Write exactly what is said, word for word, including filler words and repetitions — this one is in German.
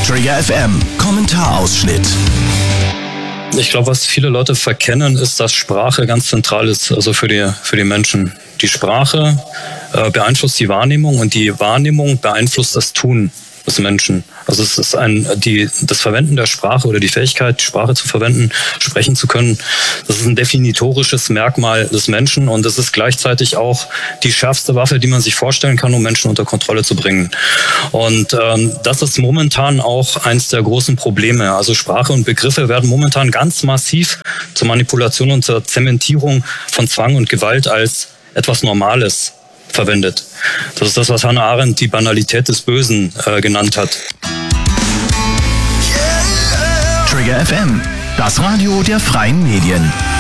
Trigger F M, Kommentarausschnitt. Ich glaube, was viele Leute verkennen, ist, dass Sprache ganz zentral ist, also für die, für die Menschen. Die Sprache äh, beeinflusst die Wahrnehmung und die Wahrnehmung beeinflusst das Tun des Menschen. Also es ist ein, die, das Verwenden der Sprache oder die Fähigkeit, Sprache zu verwenden, sprechen zu können, das ist ein definitorisches Merkmal des Menschen und es ist gleichzeitig auch die schärfste Waffe, die man sich vorstellen kann, um Menschen unter Kontrolle zu bringen. Und ähm, das ist momentan auch eins der großen Probleme. Also Sprache und Begriffe werden momentan ganz massiv zur Manipulation und zur Zementierung von Zwang und Gewalt als etwas Normales verwendet. Das ist das, was Hannah Arendt die Banalität des Bösen äh, genannt hat. Trigger F M, das Radio der freien Medien.